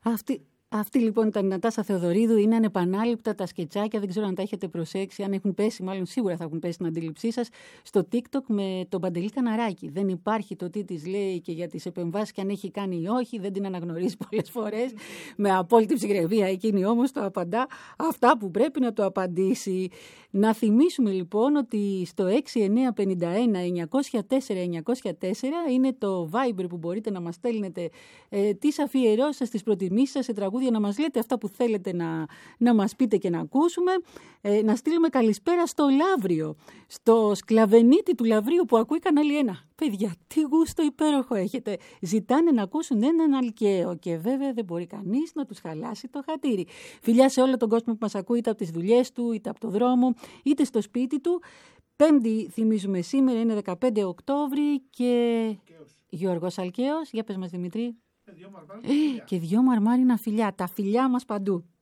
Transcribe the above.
Αυτή λοιπόν ήταν η Νατάσα Θεοδωρίδου. Είναι ανεπανάληπτα τα σκετσάκια. Δεν ξέρω αν τα έχετε προσέξει. Αν έχουν πέσει, μάλλον σίγουρα θα έχουν πέσει στην αντίληψή σας. Στο TikTok με τον Παντελή Καναράκη. Δεν υπάρχει το τι της λέει και για τις επεμβάσεις και αν έχει κάνει ή όχι. Δεν την αναγνωρίζει πολλές φορές. Με απόλυτη ψυχραιμία. Εκείνη όμως το απαντά αυτά που πρέπει να το απαντήσει. Να θυμίσουμε λοιπόν ότι στο 6951-904-904 είναι το Viber που μπορείτε να μας στέλνετε τις αφιερώσεις σας, τις προτιμήσεις σας σε τραγούδια, να μας λέτε αυτά που θέλετε να μας πείτε και να ακούσουμε. Να στείλουμε καλησπέρα στο Λαύριο, στο σκλαβενίτη του Λαυρίου που ακούει Κανάλι 1. Παιδιά, τι γούστο υπέροχο έχετε. Ζητάνε να ακούσουν έναν αλκαίο και βέβαια δεν μπορεί κανείς να τους χαλάσει το χατήρι. Φιλιά σε όλο τον κόσμο που μας ακούει, είτε από τις δουλειές του, είτε από το δρόμο, είτε στο σπίτι του. Πέμπτη, θυμίζουμε σήμερα, είναι 15 Οκτώβρη και Γιώργος Αλκαίος. Για πες μας, Δημητρή. Και 2 μαρμάρινα φιλιά. Τα φιλιά μας παντού.